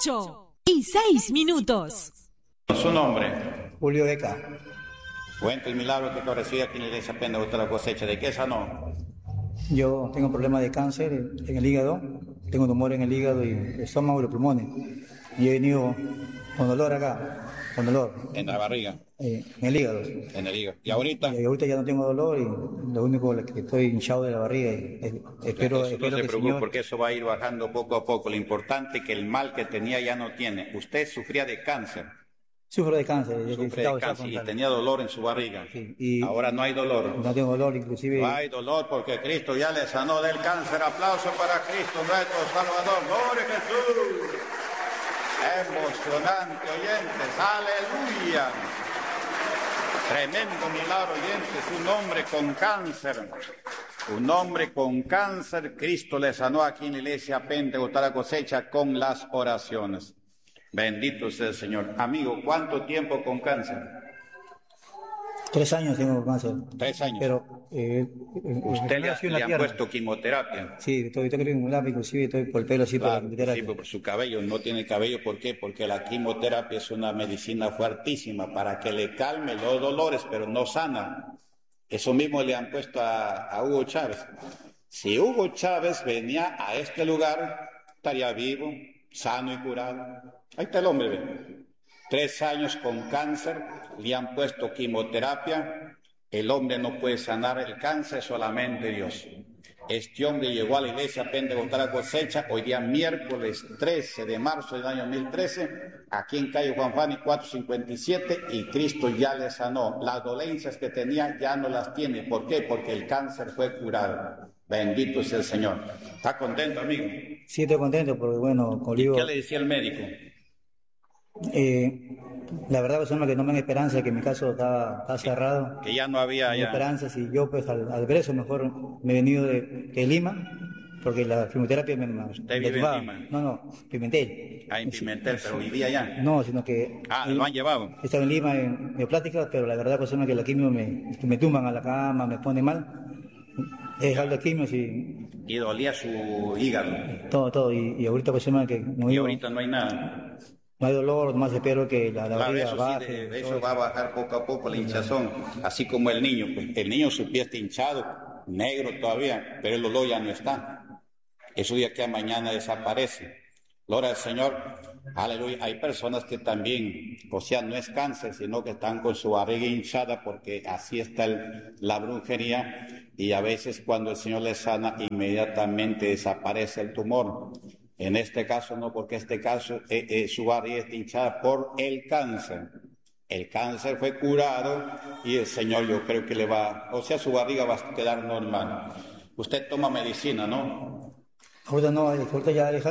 8:06. Su nombre. Julio Beca. Cuenta el milagro que recibe aquí en la iglesia Pentecoste la cosecha. ¿De qué sanó? Yo tengo problemas de cáncer en el hígado, tengo tumor en el hígado y el estómago y los pulmones. Y he venido con dolor acá, con dolor. En la barriga. En el hígado. En el hígado. ¿Y ahorita? Y ahorita ya no tengo dolor y lo único que estoy hinchado de la barriga. Espero no se que el preocupe Señor... porque eso va a ir bajando poco a poco. Lo importante es que el mal que tenía ya no tiene. Usted sufría de cáncer. Sufro de cáncer. Sufre de cáncer y tenía dolor en su barriga. Sí, y ahora no hay dolor. no tengo dolor, inclusive... No hay dolor porque Cristo ya le sanó del cáncer. Aplauso para Cristo, nuestro Salvador. ¡Gloria a Jesús! Emocionante, oyentes. ¡Aleluya! Tremendo milagro, oyentes. Un hombre con cáncer. Un hombre con cáncer. Cristo le sanó aquí en la iglesia Pentecoste la cosecha con las oraciones. Bendito sea el Señor. Amigo, ¿cuánto tiempo con cáncer? 3 años tengo cáncer. 3 años. Pero... ¿Usted le han puesto quimioterapia? Sí, estoy con quimioterapia, inclusive estoy por el pelo así, Claro, por la quimioterapia. sí, por su cabello. No tiene cabello, ¿por qué? Porque la quimioterapia es una medicina fuertísima para que le calme los dolores, pero no sana. Eso mismo le han puesto a Hugo Chávez. Si Hugo Chávez venía a este lugar, estaría vivo, sano y curado. Ahí está el hombre, ve. 3 años con cáncer, le han puesto quimioterapia. El hombre no puede sanar el cáncer, solamente Dios. Este hombre llegó a la iglesia Pentecoste la cosecha, hoy día miércoles 13 de marzo del año 2013, aquí en calle Juan Fani 457, y Cristo ya le sanó. Las dolencias que tenía ya no las tiene. ¿Por qué? Porque el cáncer fue curado. Bendito sea el Señor. ¿Está contento, amigo? Sí, estoy contento porque, bueno, ¿Y qué le decía el médico? La verdad es que no me da esperanza, que mi caso está cerrado. Que ya no había... No hay esperanza, si yo pues al Brezo mejor me he venido de Lima, porque la quimioterapia me... ¿Usted vive en Lima? No, Pimentel. Ah, en Pimentel, pero vivía allá. No, sino que... ¿Lo han llevado? Estaba en Lima en plática, pero la verdad pues es que la quimio me tumban a la cama, me pone mal. He dejado la quimio y dolía su hígado. Todo, y ahorita pues que... Y ahorita no hay nada. No hay dolor, más espero que la barriga baje. Sí, eso va a bajar poco a poco la hinchazón, así como el niño. Pues, el niño su pie está hinchado, negro todavía, pero el dolor ya no está. Eso de aquí a mañana desaparece. Gloria al Señor, aleluya. Hay personas que también, o sea, no es cáncer, sino que están con su barriga hinchada porque así está la brujería, y a veces cuando el Señor les sana, inmediatamente desaparece el tumor. En este caso no, porque este caso su barriga está hinchada por el cáncer. El cáncer fue curado y el Señor yo creo que su barriga va a quedar normal. Usted toma medicina, ¿no? Ahorita no, ahorita ya